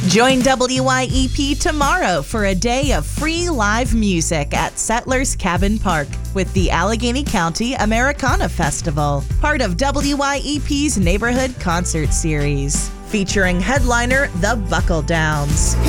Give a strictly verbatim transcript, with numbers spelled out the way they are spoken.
Join W Y E P tomorrow for a day of free live music at Settlers Cabin Park with the Allegheny County Americana Festival, part of W Y E P's Neighborhood Concert Series, featuring headliner The Buckle Downs.